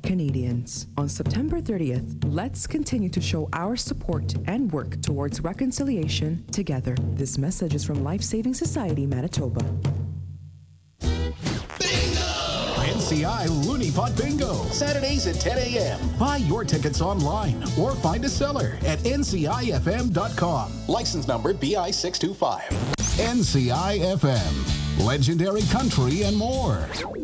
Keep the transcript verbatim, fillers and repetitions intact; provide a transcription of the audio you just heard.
Canadians. On September thirtieth, let's continue to show our support and work towards reconciliation together. This message is from Life Saving Society, Manitoba. N C I Looney Pot Bingo, Saturdays at ten a.m. Buy your tickets online or find a seller at N C I F M dot com. License number B I six two five. N C I F M, legendary country and more.